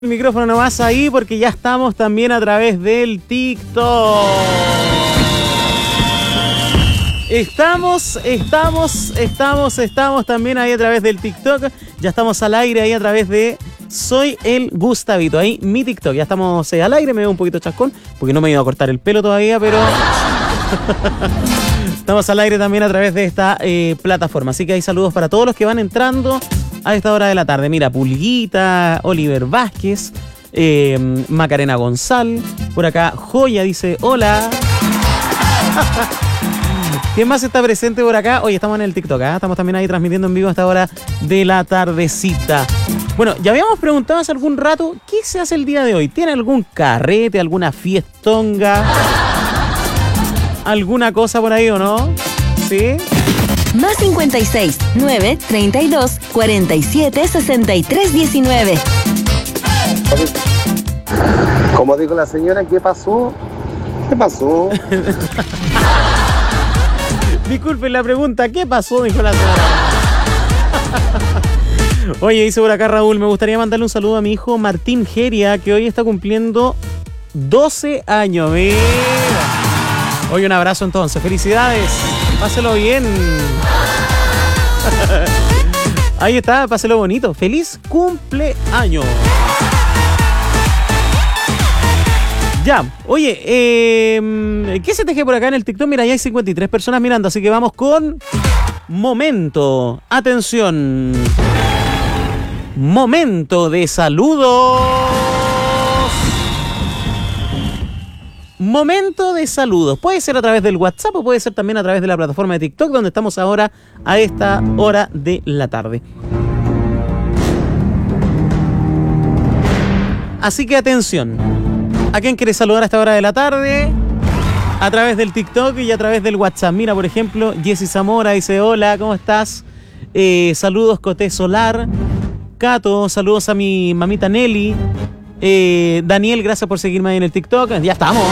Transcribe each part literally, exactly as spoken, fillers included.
El micrófono nomás ahí porque ya estamos también a través del TikTok. Estamos, estamos, estamos, estamos también ahí a través del TikTok. Ya estamos al aire ahí a través de Soy el Gustavito. Ahí mi TikTok. Ya estamos eh, al aire. Me veo un poquito chascón porque no me he ido a cortar el pelo todavía, pero... Estamos al aire también a través de esta eh, plataforma. Así que hay saludos para todos los que van entrando a esta hora de la tarde. Mira, Pulguita, Oliver Vázquez, eh, Macarena González. Por acá, Joya dice, hola. ¿Quién más está presente por acá? Hoy estamos en el TikTok, ¿eh? Estamos también ahí transmitiendo en vivo a esta hora de la tardecita. Bueno, ya habíamos preguntado hace algún rato, ¿qué se hace el día de hoy? ¿Tiene algún carrete, alguna fiestonga? ¿Alguna cosa por ahí o no? ¿Sí? Más cincuenta y seis, nueve, treinta y dos, cuarenta y siete, sesenta y tres, diecinueve. Como dijo la señora, ¿qué pasó? ¿Qué pasó? Disculpen la pregunta, ¿qué pasó? Dijo la señora. Oye, dice por acá Raúl, me gustaría mandarle un saludo a mi hijo Martín Geria, que hoy está cumpliendo doce años. Mira. Oye, un abrazo entonces. Felicidades. Páselo bien. Ahí está, páselo bonito. Feliz cumpleaños. Ya, oye, eh, ¿qué se teje por acá en el TikTok? Mira, ya hay cincuenta y tres personas mirando, así que vamos con momento. Atención. Momento de saludos. Momento de saludos. Puede ser a través del WhatsApp o puede ser también a través de la plataforma de TikTok, donde estamos ahora a esta hora de la tarde. Así que atención. ¿A quién quieres saludar a esta hora de la tarde? A través del TikTok y a través del WhatsApp. Mira, por ejemplo, Jessy Zamora dice, hola, ¿cómo estás? Eh, saludos, Coté Solar. Cato, saludos a mi mamita Nelly. Eh, Daniel, gracias por seguirme ahí en el TikTok. Ya estamos.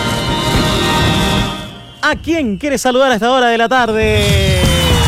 ¿A quién quieres saludar a esta hora de la tarde?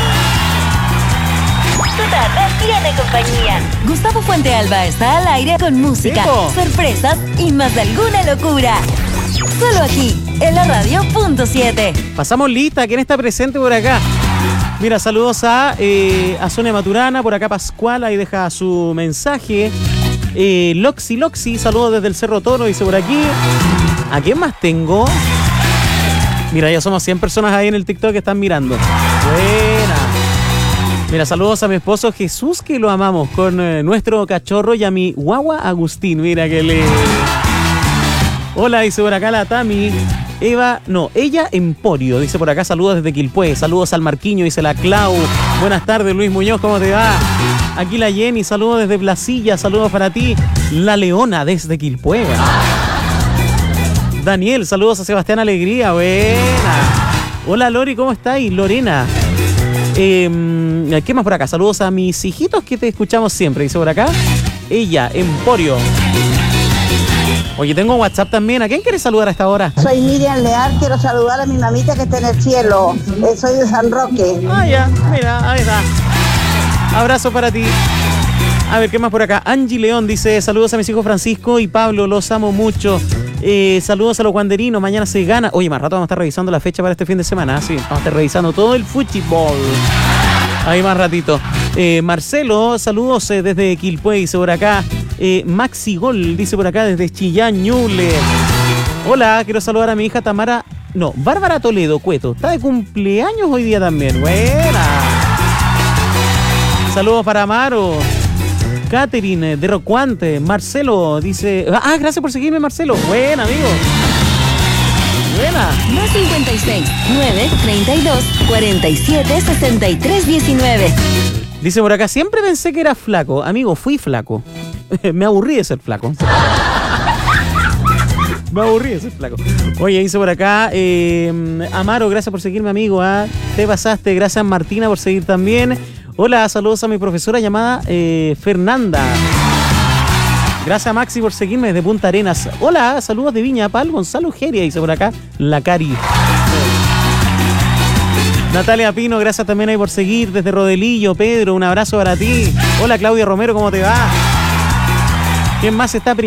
Tu tarde tiene compañía. Gustavo Fuente Alba está al aire con música, ¿Tipo? sorpresas y más de alguna locura. Solo aquí, en la radio punto siete. Pasamos lista. ¿Quién está presente por acá? Mira, saludos a, eh, a Sonia Maturana. Por acá Pascual, ahí deja su mensaje. Eh, Loxi Loxi, saludos desde el Cerro Toro, dice por aquí. ¿A quién más tengo? Mira, ya somos cien personas ahí en el TikTok que están mirando. Buena. Mira, saludos a mi esposo Jesús, que lo amamos, con eh, nuestro cachorro, y a mi guagua Agustín. Mira que le... Hola, dice por acá la Tami. Eva, no, ella Emporio, dice por acá, saludos desde Quilpué. Saludos al Marquiño, dice la Clau. Buenas tardes, Luis Muñoz, ¿cómo te va? Aquí la Jenny, saludos desde Placilla, saludos para ti. La Leona desde Quilpué. Daniel, saludos a Sebastián Alegría, buena. Hola Lori, ¿cómo estáis? Lorena. Eh, ¿Qué más por acá? Saludos a mis hijitos que te escuchamos siempre, dice por acá. Ella, Emporio. Oye, tengo WhatsApp también. ¿A quién quieres saludar a esta hora? Soy Miriam Leal, quiero saludar a mi mamita que está en el cielo. Eh, soy de San Roque. Ah, ya, mira, ahí está. Abrazo para ti. A ver, ¿qué más por acá? Angie León dice, saludos a mis hijos Francisco y Pablo, los amo mucho. Eh, saludos a los guanderinos, mañana se gana. Oye, más rato vamos a estar revisando la fecha para este fin de semana. Sí, vamos a estar revisando todo el fútbol. Ahí más ratito. Eh, Marcelo, saludos eh, desde Quilpué, dice por acá. Eh, Maxi Gol, dice por acá desde Chillán, Ñuble. Hola, quiero saludar a mi hija Tamara. No, Bárbara Toledo, Cueto. Está de cumpleaños hoy día también. Buena. Saludos para Amaro. Catherine de Rocuante. Marcelo dice... Ah, gracias por seguirme, Marcelo. Buena, amigo. Buena. Más cincuenta y seis, nueve, treinta y dos, cuarenta y siete, sesenta y tres, diecinueve. Dice por acá, siempre pensé que era flaco. Amigo, fui flaco. Me aburrí de ser flaco. Me aburrí de ser flaco. Oye, dice por acá, eh, Amaro, gracias por seguirme, amigo. ¿eh? Te pasaste. Gracias, Martina, por seguir también. Hola, saludos a mi profesora llamada eh, Fernanda. Gracias, Maxi, por seguirme desde Punta Arenas. Hola, saludos de Viña Pal, Gonzalo Geria, dice por acá, la Cari. Natalia Pino, gracias también ahí por seguir desde Rodelillo. Pedro, un abrazo para ti. Hola, Claudia Romero, ¿cómo te va? ¿Quién más está